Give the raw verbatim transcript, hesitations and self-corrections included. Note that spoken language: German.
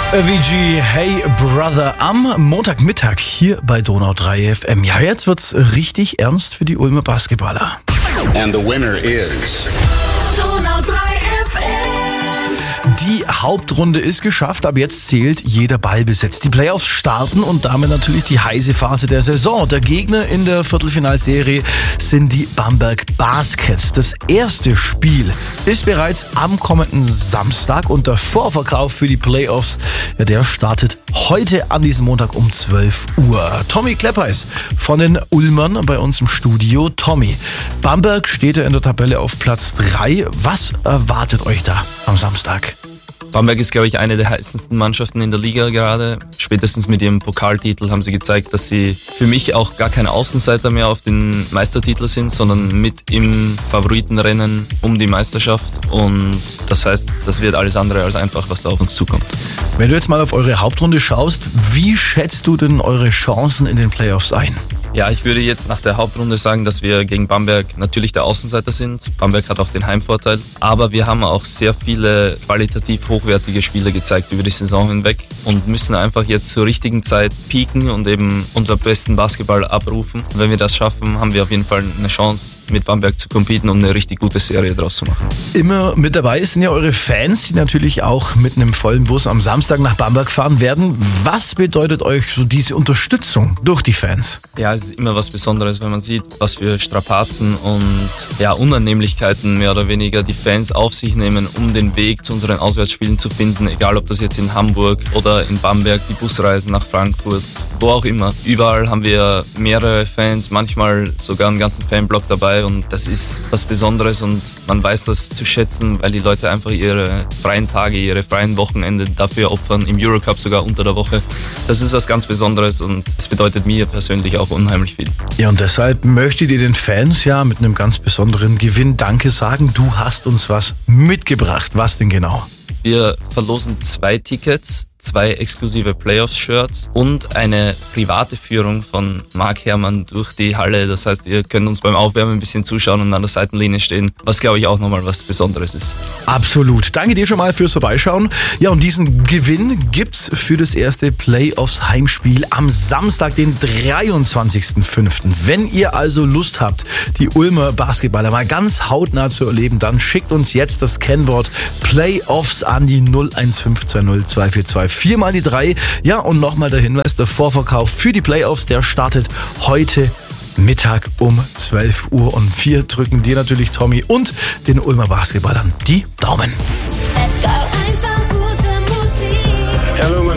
Avicii, Hey Brother, am Montagmittag hier bei Donau drei F M. Ja, jetzt wird's richtig ernst für die Ulmer Basketballer. And the winner is Donau drei F M. Die Hauptrunde ist geschafft, ab jetzt zählt jeder Ball besetzt. Die Playoffs starten und damit natürlich die heiße Phase der Saison. Der Gegner in der Viertelfinalserie sind die Bamberg Baskets. Das erste Spiel ist bereits am kommenden Samstag und der Vorverkauf für die Playoffs, ja, der startet heute an diesem Montag um zwölf Uhr. Tommy Kleppeis von den Ulmern bei uns im Studio. Tommy, Bamberg steht ja in der Tabelle auf Platz drei. Was erwartet euch da am Samstag? Bamberg ist, glaube ich, eine der heißesten Mannschaften in der Liga gerade. Spätestens mit ihrem Pokaltitel haben sie gezeigt, dass sie für mich auch gar keine Außenseiter mehr auf den Meistertitel sind, sondern mit im Favoritenrennen um die Meisterschaft. Und das heißt, das wird alles andere als einfach, was da auf uns zukommt. Wenn du jetzt mal auf eure Hauptrunde schaust, wie schätzt du denn eure Chancen in den Playoffs ein? Ja, ich würde jetzt nach der Hauptrunde sagen, dass wir gegen Bamberg natürlich der Außenseiter sind. Bamberg hat auch den Heimvorteil. Aber wir haben auch sehr viele qualitativ hochwertige Spiele gezeigt über die Saison hinweg und müssen einfach jetzt zur richtigen Zeit peaken und eben unseren besten Basketball abrufen. Und wenn wir das schaffen, haben wir auf jeden Fall eine Chance, mit Bamberg zu competen und eine richtig gute Serie draus zu machen. Immer mit dabei sind ja eure Fans, die natürlich auch mit einem vollen Bus am Samstag nach Bamberg fahren werden. Was bedeutet euch so diese Unterstützung durch die Fans? Ja, es ist immer was Besonderes, wenn man sieht, was für Strapazen und ja, Unannehmlichkeiten mehr oder weniger die Fans auf sich nehmen, um den Weg zu unseren Auswärtsspielen zu finden. Egal, ob das jetzt in Hamburg oder in Bamberg, die Busreisen nach Frankfurt, wo auch immer. Überall haben wir mehrere Fans, manchmal sogar einen ganzen Fanblock dabei und das ist was Besonderes und man weiß das zu schätzen, weil die Leute einfach ihre freien Tage, ihre freien Wochenende dafür opfern, im Eurocup sogar unter der Woche. Das ist was ganz Besonderes und es bedeutet mir persönlich auch unheimlich viel. Ja, und deshalb möchtet ihr den Fans ja mit einem ganz besonderen Gewinn Danke sagen. Du hast uns was mitgebracht. Was denn genau? Wir verlosen zwei Tickets, zwei exklusive Playoffs-Shirts und eine private Führung von Marc Herrmann durch die Halle. Das heißt, ihr könnt uns beim Aufwärmen ein bisschen zuschauen und an der Seitenlinie stehen, was, glaube ich, auch nochmal was Besonderes ist. Absolut. Danke dir schon mal fürs Vorbeischauen. Ja, und diesen Gewinn gibt's für das erste Playoffs-Heimspiel am Samstag, den dreiundzwanzigsten fünften Wenn ihr also Lust habt, die Ulmer Basketballer mal ganz hautnah zu erleben, dann schickt uns jetzt das Kennwort Playoffs an die null eins fünf zwei null zwei vier zwei. Viermal die drei. Ja, und nochmal der Hinweis, der Vorverkauf für die Playoffs, der startet heute Mittag um zwölf Uhr. Und wir drücken dir natürlich, Tommy, und den Ulmer Basketballern die Daumen. Let's go. Einfach gute Musik. Hello, my